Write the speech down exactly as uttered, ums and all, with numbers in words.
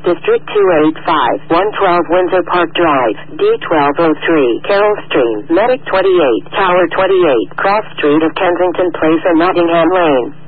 District two eight five, one twelve Windsor Park Drive, D twelve oh three, Carroll Stream, Medic twenty-eight, Tower twenty-eight, Cross Street of Kensington Place and Nottingham Lane.